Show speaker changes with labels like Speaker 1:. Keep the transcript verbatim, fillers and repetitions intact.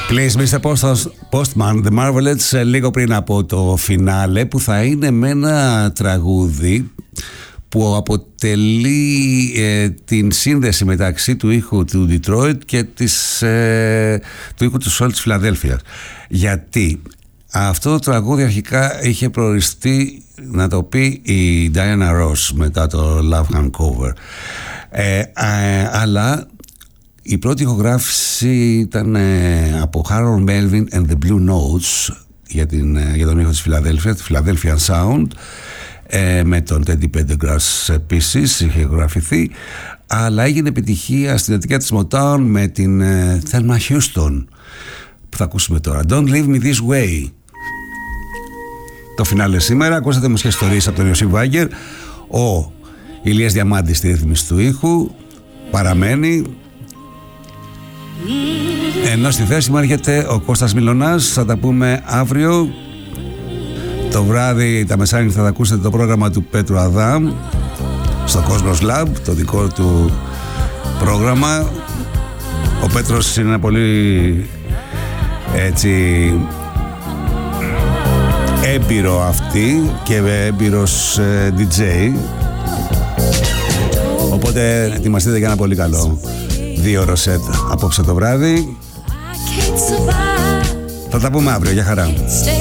Speaker 1: Please μίστερ Postman, The Marvelettes, λίγο πριν από το φινάλε, που θα είναι με ένα τραγούδι που αποτελεί ε, την σύνδεση μεταξύ του ήχου του Detroit και της, ε, του ήχου του Soul της Φιλαδέλφειας. Γιατί αυτό το τραγούδι αρχικά είχε προοριστεί να το πει η Diana Ross μετά το Love Hangover, ε, ε, αλλά η πρώτη ηχογράφηση ήταν ε, από Harold Melvin and the Blue Notes για, την, ε, για τον ήχο της Φιλαδέλφειας, τη Philadelphia Sound, ε, με τον Teddy Pendergrass επίσης είχε ηχογραφηθεί, αλλά έγινε επιτυχία στην εταιρεία της Motown με την ε, Thelma Houston που θα ακούσουμε τώρα. Don't Leave Me This Way. Το φινάλε σήμερα. Ακούσατε μουσικές ιστορίες από τον Ιωσήφ Βάγκερ. Ο Ηλίας Διαμάντης στη ρύθμιση του ήχου παραμένει, ενώ στη θέση μου έρχεται ο Κώστας Μιλωνάς. Θα τα πούμε αύριο το βράδυ, τα μεσάνυχτα θα τα ακούσετε το πρόγραμμα του Πέτρου Αδάμ στο Cosmos Lab, το δικό του πρόγραμμα. Ο Πέτρος είναι ένα πολύ έτσι έμπειρο αυτή και έμπειρος ε, ντι τζέι, οπότε ετοιμαστείτε για ένα πολύ καλό δύο ώρο σετ απόψε το βράδυ. Θα τα πούμε αύριο, για χαρά.